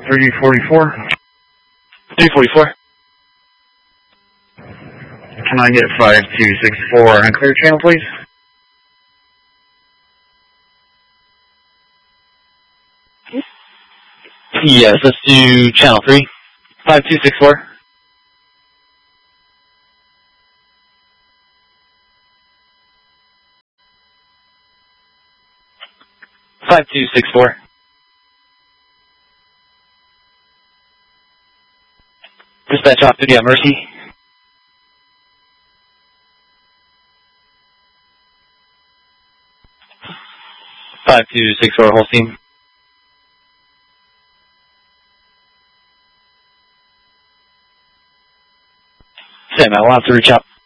344. 344. Can I get 5264 on clear channel, please? Yes, let's do channel 3. 5264. Dispatch off duty at Mercy. 5264 Holstein. Stand by, we'll have to reach out.